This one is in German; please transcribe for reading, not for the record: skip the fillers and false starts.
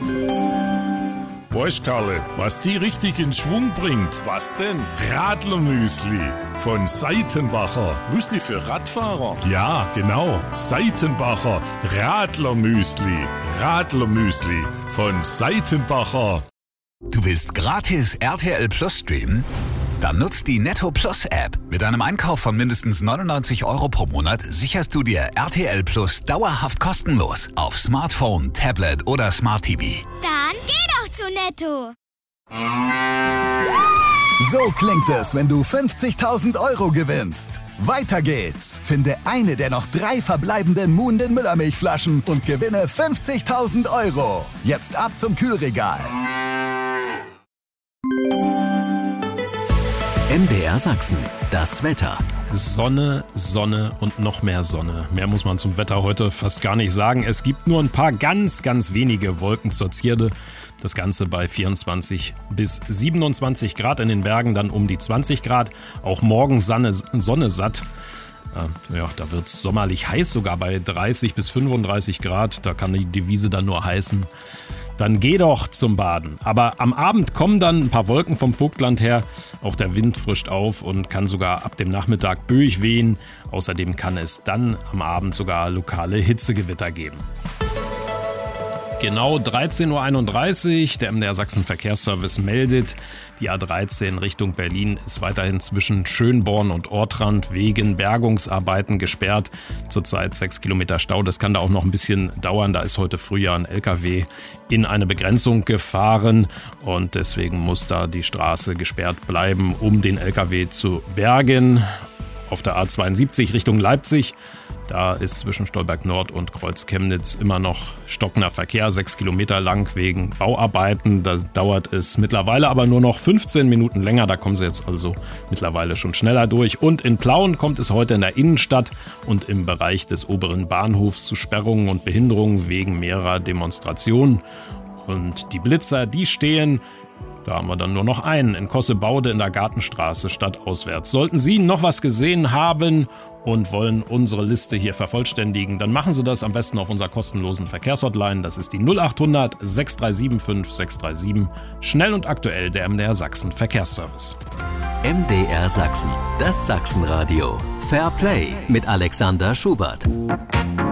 Weißt, Karle, was die richtig in Schwung bringt? Was denn? Radlermüsli von Seitenbacher. Müsli für Radfahrer? Ja, genau. Seitenbacher Radlermüsli. Radlermüsli von Seitenbacher. Du willst gratis RTL Plus streamen? Dann nutzt die Netto Plus App. Mit einem Einkauf von mindestens 99 € pro Monat sicherst du dir RTL Plus dauerhaft kostenlos auf Smartphone, Tablet oder Smart TV. Dann geh doch zu Netto. So klingt es, wenn du 50.000 € gewinnst. Weiter geht's. Finde eine der noch 3 verbleibenden Muhnden Müllermilchflaschen und gewinne 50.000 €. Jetzt ab zum Kühlregal. MDR Sachsen, das Wetter. Sonne, Sonne und noch mehr Sonne. Mehr muss man zum Wetter heute fast gar nicht sagen. Es gibt nur ein paar ganz wenige Wolken zur Zierde. Das Ganze bei 24 bis 27 Grad in den Bergen, dann um die 20 Grad. Auch morgen Sonne satt. Ja, da wird es sommerlich heiß, sogar bei 30 bis 35 Grad. Da kann die Devise dann nur heißen: Dann geh doch zum Baden. Aber am Abend kommen dann ein paar Wolken vom Vogtland her. Auch der Wind frischt auf und kann sogar ab dem Nachmittag böig wehen. Außerdem kann es dann am Abend sogar lokale Hitzegewitter geben. Genau 13.31 Uhr, der MDR Sachsen Verkehrsservice meldet, die A13 Richtung Berlin ist weiterhin zwischen Schönborn und Ortrand wegen Bergungsarbeiten gesperrt. Zurzeit 6 Kilometer Stau, das kann da auch noch ein bisschen dauern. Da ist heute früh ein LKW in eine Begrenzung gefahren und deswegen muss da die Straße gesperrt bleiben, um den LKW zu bergen. Auf der A72 Richtung Leipzig, da ist zwischen Stolberg Nord und Kreuz Chemnitz immer noch stockender Verkehr, 6 Kilometer lang wegen Bauarbeiten. Da dauert es mittlerweile aber nur noch 15 Minuten länger, da kommen sie jetzt also mittlerweile schon schneller durch. Und in Plauen kommt es heute in der Innenstadt und im Bereich des oberen Bahnhofs zu Sperrungen und Behinderungen wegen mehrerer Demonstrationen. Und die Blitzer, die stehen. Da haben wir dann nur noch einen in Kossebaude in der Gartenstraße stadtauswärts. Sollten Sie noch was gesehen haben und wollen unsere Liste hier vervollständigen, dann machen Sie das am besten auf unserer kostenlosen Verkehrshotline. Das ist die 0800 6375 637. Schnell und aktuell, der MDR Sachsen Verkehrsservice. MDR Sachsen, das Sachsenradio. Fair Play mit Alexander Schubert.